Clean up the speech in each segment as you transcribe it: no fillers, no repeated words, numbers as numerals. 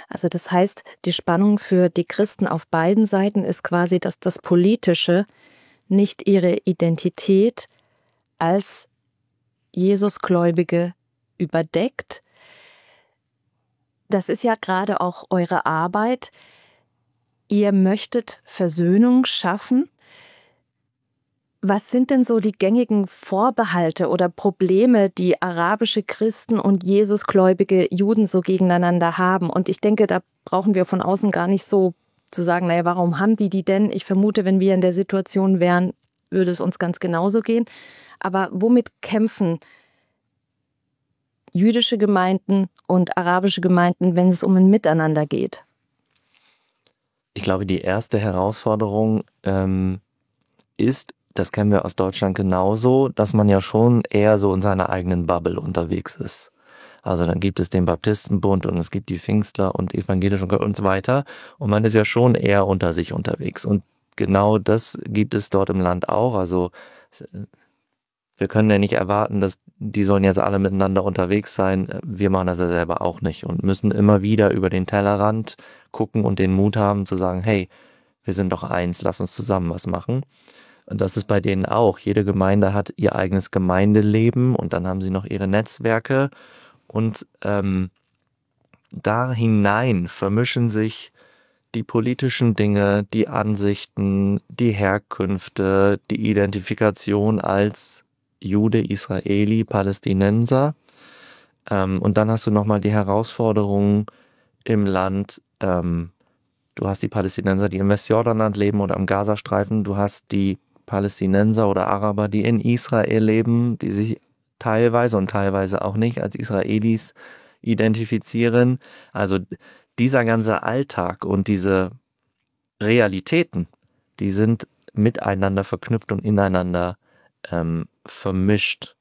Also das heißt, die Spannung für die Christen auf beiden Seiten ist quasi, dass das Politische nicht ihre Identität als Jesusgläubige überdeckt. Das ist ja gerade auch eure Arbeit. Ihr möchtet Versöhnung schaffen. Was sind denn so die gängigen Vorbehalte oder Probleme, die arabische Christen und Jesusgläubige Juden so gegeneinander haben? Und ich denke, da brauchen wir von außen gar nicht so zu sagen, naja, warum haben die denn? Ich vermute, wenn wir in der Situation wären, würde es uns ganz genauso gehen. Aber womit kämpfen jüdische Gemeinden und arabische Gemeinden, wenn es um ein Miteinander geht? Ich glaube, die erste Herausforderung ist, das kennen wir aus Deutschland genauso, dass man ja schon eher so in seiner eigenen Bubble unterwegs ist. Also dann gibt es den Baptistenbund und es gibt die Pfingstler und Evangelischen und so weiter. Und man ist ja schon eher unter sich unterwegs. Und genau das gibt es dort im Land auch. Also wir können ja nicht erwarten, dass die sollen jetzt alle miteinander unterwegs sein. Wir machen das ja selber auch nicht und müssen immer wieder über den Tellerrand gucken und den Mut haben zu sagen, hey, wir sind doch eins, lass uns zusammen was machen. Und das ist bei denen auch. Jede Gemeinde hat ihr eigenes Gemeindeleben und dann haben sie noch ihre Netzwerke. Und da hinein vermischen sich die politischen Dinge, die Ansichten, die Herkünfte, die Identifikation als Jude, Israeli, Palästinenser. Und dann hast du nochmal die Herausforderung im Land. Du hast die Palästinenser, die im Westjordanland leben oder am Gazastreifen. Du hast die Palästinenser oder Araber, die in Israel leben, die sich teilweise und teilweise auch nicht als Israelis identifizieren. Also dieser ganze Alltag und diese Realitäten, die sind miteinander verknüpft und ineinander vermischt.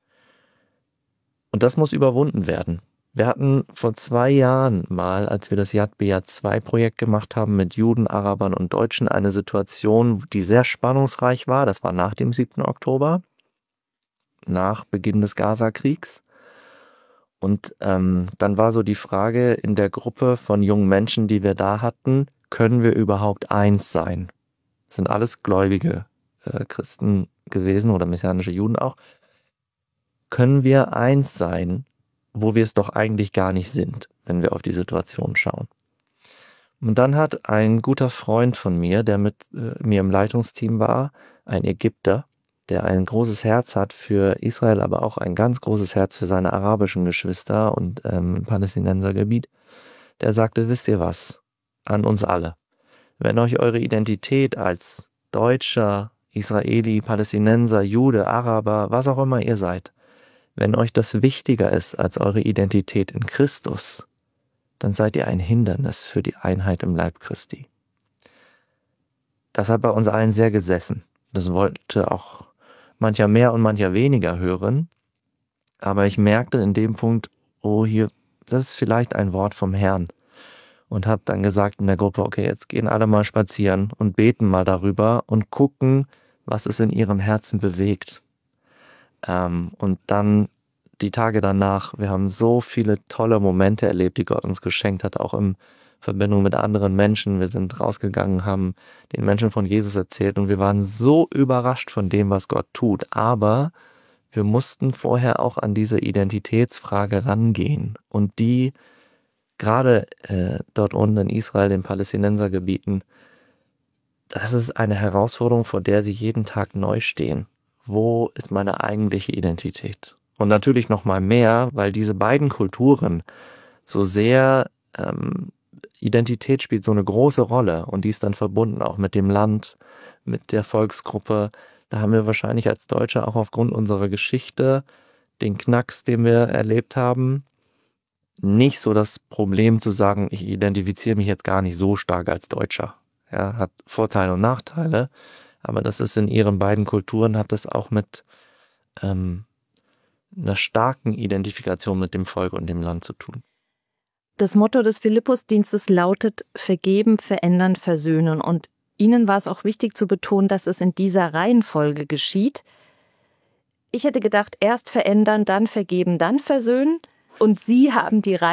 Und das muss überwunden werden. Wir hatten vor 2 Jahren mal, als wir das Yad B'Yad 2 Projekt gemacht haben mit Juden, Arabern und Deutschen, eine Situation, die sehr spannungsreich war. Das war nach dem 7. Oktober, nach Beginn des Gaza-Kriegs. Und dann war so die Frage in der Gruppe von jungen Menschen, die wir da hatten, können wir überhaupt eins sein? Das sind alles gläubige Christen gewesen oder messianische Juden auch. Können wir eins sein, wo wir es doch eigentlich gar nicht sind, wenn wir auf die Situation schauen? Und dann hat ein guter Freund von mir, der mit mir im Leitungsteam war, ein Ägypter, der ein großes Herz hat für Israel, aber auch ein ganz großes Herz für seine arabischen Geschwister und im Palästinensergebiet, der sagte, wisst ihr was, an uns alle, wenn euch eure Identität als Deutscher, Israeli, Palästinenser, Jude, Araber, was auch immer ihr seid, wenn euch das wichtiger ist als eure Identität in Christus, dann seid ihr ein Hindernis für die Einheit im Leib Christi. Das hat bei uns allen sehr gesessen. Das wollte auch mancher mehr und mancher weniger hören. Aber ich merkte in dem Punkt, oh hier, das ist vielleicht ein Wort vom Herrn. Und habe dann gesagt in der Gruppe, okay, jetzt gehen alle mal spazieren und beten mal darüber und gucken, was es in ihrem Herzen bewegt. Und dann die Tage danach, wir haben so viele tolle Momente erlebt, die Gott uns geschenkt hat, auch in Verbindung mit anderen Menschen. Wir sind rausgegangen, haben den Menschen von Jesus erzählt und wir waren so überrascht von dem, was Gott tut. Aber wir mussten vorher auch an diese Identitätsfrage rangehen und die gerade dort unten in Israel, in Palästinensergebieten, das ist eine Herausforderung, vor der sie jeden Tag neu stehen. Wo ist meine eigentliche Identität? Und natürlich noch mal mehr, weil diese beiden Kulturen so sehr, Identität spielt so eine große Rolle und die ist dann verbunden auch mit dem Land, mit der Volksgruppe. Da haben wir wahrscheinlich als Deutsche auch aufgrund unserer Geschichte den Knacks, den wir erlebt haben, nicht so das Problem zu sagen, ich identifiziere mich jetzt gar nicht so stark als Deutscher. Ja, hat Vorteile und Nachteile, aber das ist in ihren beiden Kulturen, hat das auch mit einer starken Identifikation mit dem Volk und dem Land zu tun. Das Motto des Philippusdienstes lautet: Vergeben, verändern, versöhnen. Und Ihnen war es auch wichtig zu betonen, dass es in dieser Reihenfolge geschieht. Ich hätte gedacht, erst verändern, dann vergeben, dann versöhnen. Und Sie haben die